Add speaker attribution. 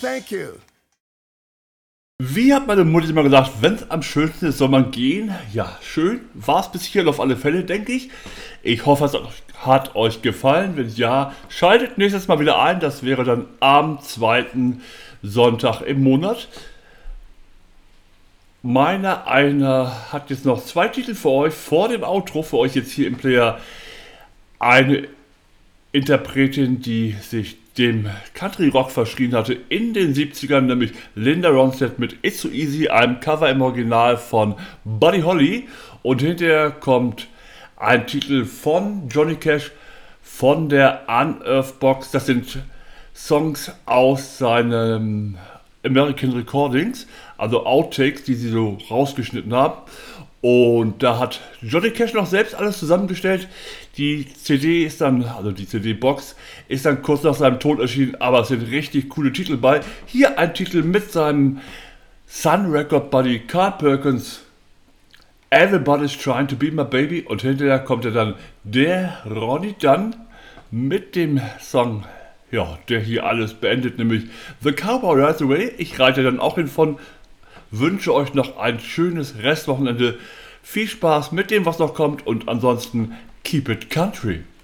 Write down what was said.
Speaker 1: thank you.
Speaker 2: Wie hat meine Mutter immer gesagt, wenn es am schönsten ist, soll man gehen? Ja, schön. War es bis hierhin auf alle Fälle, denke ich. Ich hoffe, es hat euch gefallen. Wenn ja, schaltet nächstes Mal wieder ein. Das wäre dann am zweiten Sonntag im Monat. Einer hat jetzt noch 2 Titel für euch vor dem Outro, für euch jetzt hier im Player. Eine Interpretin, die sich dem Country Rock verschrien hatte in den 70ern, nämlich Linda Ronstadt mit It's So Easy, einem Cover im Original von Buddy Holly. Und hinterher kommt ein Titel von Johnny Cash von der Unearthed Box. Das sind Songs aus seinen American Recordings, also Outtakes, die sie so rausgeschnitten haben. Und da hat Johnny Cash noch selbst alles zusammengestellt. Die CD ist dann, also die CD-Box, ist dann kurz nach seinem Tod erschienen, aber es sind richtig coole Titel bei. Hier ein Titel mit seinem Sun Record Buddy Carl Perkins, Everybody's Trying to Be My Baby. Und hinterher kommt ja dann der Ronnie Dunn mit dem Song, ja, der hier alles beendet, nämlich The Cowboy Rides Away. Ich reite dann auch hin von. Wünsche euch noch ein schönes Restwochenende. Viel Spaß mit dem, was noch kommt, und ansonsten keep it country.